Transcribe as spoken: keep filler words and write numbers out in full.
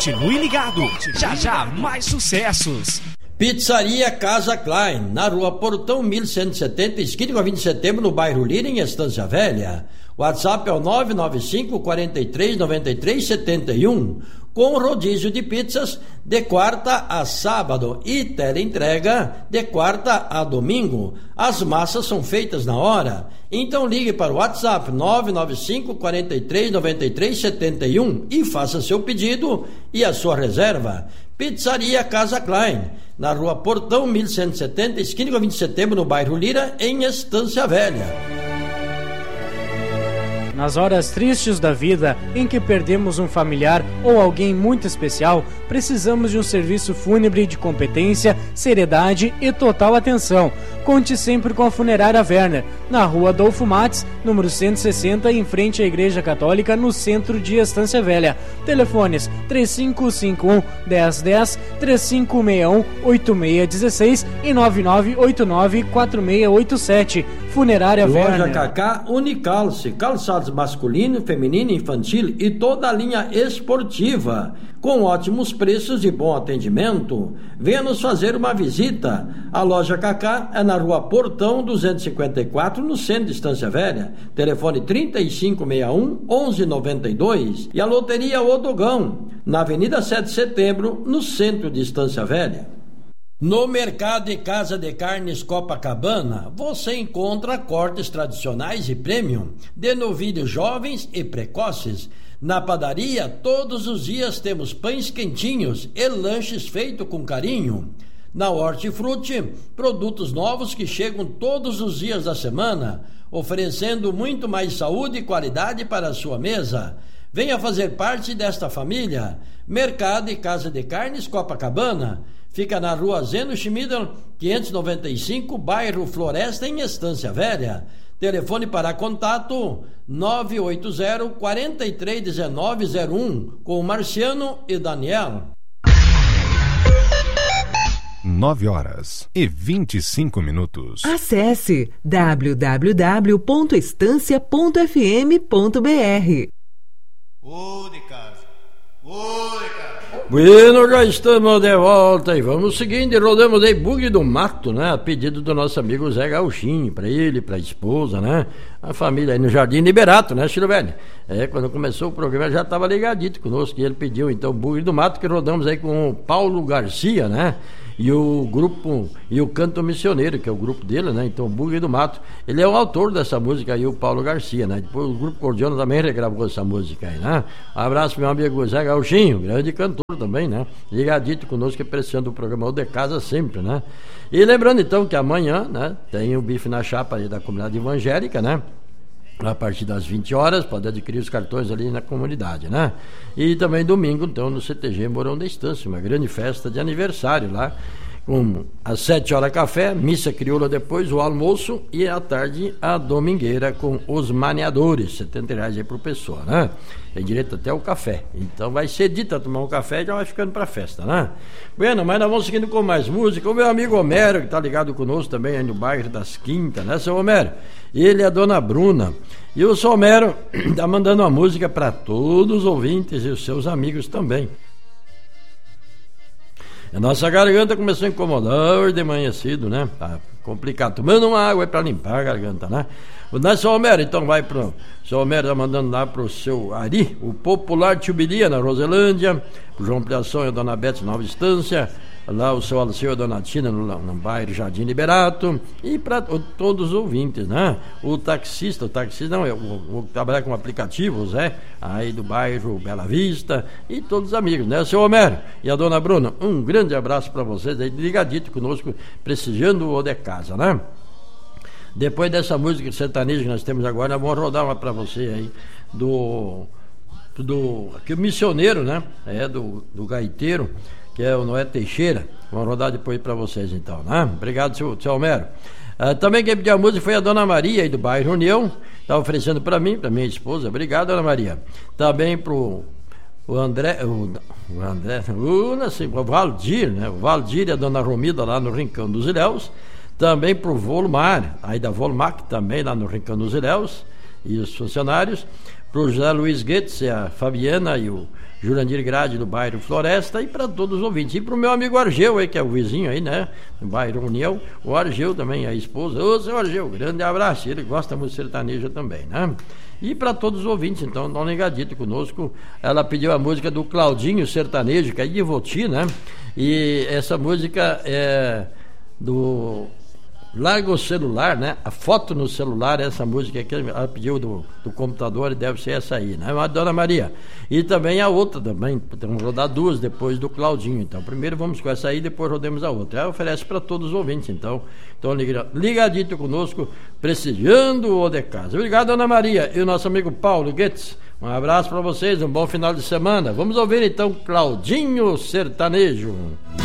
Continue ligado, já já mais sucessos. Pizzaria Casa Klein, na rua Portão mil cento e setenta, esquina com a vinte de setembro, no bairro Lira, em Estância Velha. WhatsApp é o nove nove cinco, quatro três, nove três sete um, com rodízio de pizzas de quarta a sábado e teleentrega de quarta a domingo. As massas são feitas na hora. Então ligue para o WhatsApp nove nove cinco, quatro três, nove três sete um e faça seu pedido e a sua reserva. Pizzaria Casa Klein, na rua Portão mil cento e setenta, esquina com a vinte de setembro, no bairro Lira, em Estância Velha. Nas horas tristes da vida, em que perdemos um familiar ou alguém muito especial, precisamos de um serviço fúnebre de competência, seriedade e total atenção. Conte sempre com a Funerária Werner, na rua Adolfo Mates, número cento e sessenta, em frente à Igreja Católica, no centro de Estância Velha. Telefones três cinco cinco um, um zero um zero, três cinco seis um, oito seis um seis e nove nove oito nove, quatro seis oito sete. Funerária Loja Werner. Cacá Unicalce, calçados masculino, feminino, infantil e toda a linha esportiva, com ótimos preços e bom atendimento. Venha nos fazer uma visita. A Loja Cacá é na rua Portão duzentos e cinquenta e quatro, no centro de Estância Velha. Telefone trinta e cinco sessenta e um, onze noventa e dois. E a Loteria Odogão, na Avenida sete de setembro, no centro de Estância Velha. No Mercado e Casa de Carnes Copacabana, você encontra cortes tradicionais e premium, de novilhos jovens e precoces. Na padaria, todos os dias temos pães quentinhos e lanches feitos com carinho. Na Hortifruti, produtos novos que chegam todos os dias da semana, oferecendo muito mais saúde e qualidade para a sua mesa. Venha fazer parte desta família. Mercado e Casa de Carnes Copacabana. Fica na rua Zeno Schmieder, quinhentos e noventa e cinco, bairro Floresta, em Estância Velha. Telefone para contato nove oito zero, quatro três um nove zero um, com Marciano e Daniel. nove horas e vinte e cinco minutos. Acesse w w w ponto estância ponto f m ponto b r. Ô de casa, ô de casa. Bueno, já estamos de volta e vamos seguindo, rodamos aí Bugre do Mato, né, a pedido do nosso amigo Zé Gauchinho, para ele, para a esposa, né, a família aí no Jardim Liberato, né, Chilo Velho? É, quando começou o programa já estava ligadito conosco, e ele pediu então Bugre do Mato, que rodamos aí com o Paulo Garcia, né, e o grupo, e o Canto Missioneiro, que é o grupo dele, né, então Bugre do Mato, ele é o autor dessa música aí, o Paulo Garcia, né, depois o grupo Cordiona também regravou essa música aí, né. Um abraço pro meu amigo Zé Gauchinho, grande cantor também, né, ligadito conosco, apreciando o programa O de Casa sempre, né. E lembrando então que amanhã, né, tem o bife na chapa aí da comunidade evangélica, né, a partir das vinte horas, pode adquirir os cartões ali na comunidade, né? E também domingo, então, no C T G Morão da Estância, uma grande festa de aniversário lá, com às sete horas café, missa crioula depois, o almoço, e à tarde a domingueira com os maniadores, setenta reais aí por pessoa, né? Tem direito até o café, então vai ser dito a tomar um café e já vai ficando pra festa, né? Bueno, mas nós vamos seguindo com mais música. O meu amigo Homero, que tá ligado conosco também aí no bairro das Quintas, né, seu Homero? Ele e a dona Bruna. E o seu Homero tá mandando uma música para todos os ouvintes e os seus amigos também. A nossa garganta começou a incomodar de manhã cedo, né? Tá complicado. Tomando uma água para limpar a garganta, né? O nosso Homero, então, vai pro... O seu Homero tá mandando lá pro seu Ari, o popular Tio Bilia, na Roselândia, pro João Priação e a dona Beth, Nova Estância, lá o seu Alceu e a dona Tina, no, no bairro Jardim Liberato, e para todos os ouvintes, né? O taxista, o taxista não, eu vou trabalhar com aplicativos, é? Aí do bairro Bela Vista, e todos os amigos, né? Seu Homero e a dona Bruna, um grande abraço para vocês aí, ligadito conosco, prestigiando o de casa, né? Depois dessa música sertaneja que nós temos agora, nós vamos rodar uma para você aí, do, do aqui, o missioneiro, né? É, do, do gaiteiro, que é o Noé Teixeira. Vamos rodar depois para vocês então, né? Obrigado, seu, seu Homero. Ah, também quem pediu a música foi a dona Maria aí do bairro União, está oferecendo para mim, para minha esposa. Obrigado, dona Maria. Também pro o André, o, o André, o, assim, o Valdir, né? O Valdir e a dona Romilda lá no Rincão dos Ilhéus. Também pro Volmar, aí da Volmac, também lá no Rincão dos Ilhéus, e os funcionários. pro José Luiz Goetz, a Fabiana e o Jurandir Grade do bairro Floresta, e para todos os ouvintes. E pro meu amigo Argeu aí, que é o vizinho aí, né? Do bairro União. O Argeu também, a esposa. Ô, seu Argeu, grande abraço. Ele gosta muito de sertaneja também, né? E para todos os ouvintes, então, dá um ligadito conosco. Ela pediu a música do Claudinho Sertanejo, que é de Voti, né? E essa música é do Larga o Celular, né? A Foto no Celular, essa música que ela pediu do, do computador, e deve ser essa aí, né? A Dona Maria. E também a outra também, vamos rodar duas depois do Claudinho. Então, primeiro vamos com essa aí, depois rodemos a outra. Ela oferece para todos os ouvintes, então. Então, ligadito conosco, prestigiando o de casa. Obrigado, Dona Maria. E o nosso amigo Paulo Goetz. Um abraço para vocês, um bom final de semana. Vamos ouvir então Claudinho Sertanejo.